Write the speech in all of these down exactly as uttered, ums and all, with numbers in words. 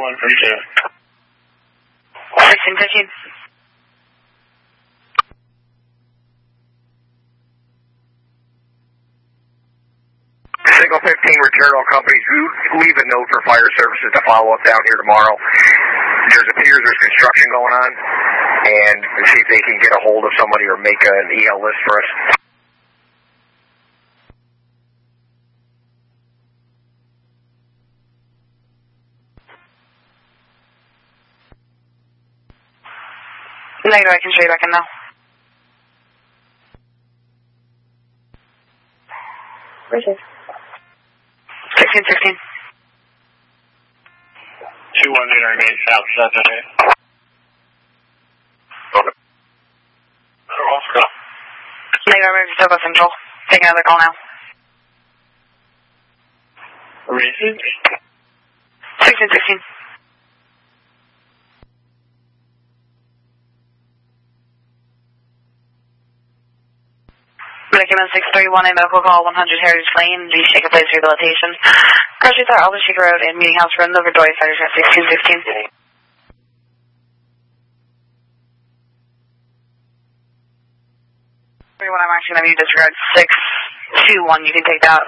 one from two. sixteen fifteen. Signal fifteen, return all companies. Leave a note for fire services to follow up down here tomorrow. There appears there's construction going on, and see if they can get a hold of somebody or make an E L list for us. Later, I can show you back in now. Where's it? sixteen sixteen. two one zero remain south, Saturday. Later, I'm ready to Silver Central. Taking another call now. Reason? sixteen sixteen. Document six three one, a medical call, one hundred Heritage Lane, the Shaker Place Rehabilitation. Grocery Store, Albert Shaker Road, and Meeting House Road, Overdoy, Fire Trap sixteen sixteen. Everyone, I'm actually going to disregard six two one, you can take that.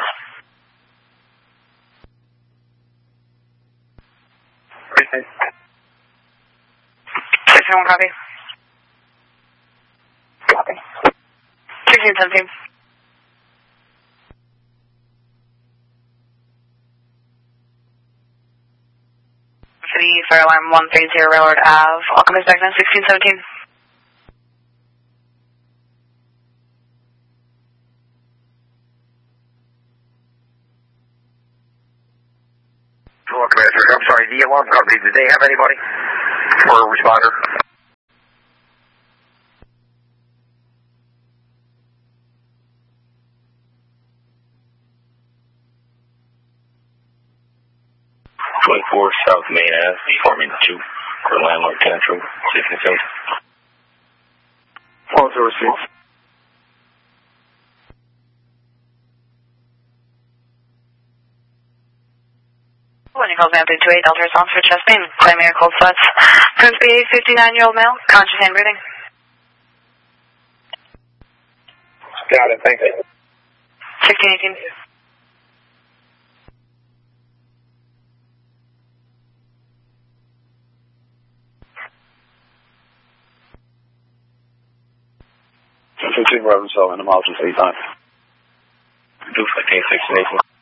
six two one, copy. Copy. sixteen seventeen. City Fire Alarm one thirty Railroad Ave. All companies back now, sixteen seventeen. I'm sorry, the alarm company, did they have anybody for a responder? twenty-four South Main Ave, forming two for landlord control, sixteen seventeen. What was the receipt? When you call me up to two eight Delta response for chest pain, claiming your cold sweats. Prince B, fifty-nine-year-old male, conscious hand breathing. Got it, thank you. sixteen eighteen. fifteen Reverend Cell in emergency time. two fifteen, sixteen eighteen.